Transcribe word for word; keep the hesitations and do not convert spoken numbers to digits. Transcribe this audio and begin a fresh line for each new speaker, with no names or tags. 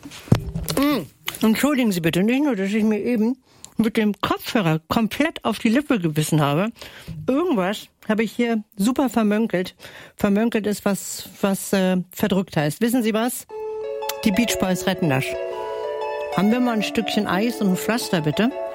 Mm. Entschuldigen Sie bitte, nicht nur, dass ich mir eben mit dem Kopfhörer komplett auf die Lippe gebissen habe. Irgendwas habe ich hier super vermönkelt. Vermönkelt ist was, was äh, verdrückt heißt. Wissen Sie was? Die Beach Boys retten das. Haben wir mal ein Stückchen Eis und ein Pflaster, bitte?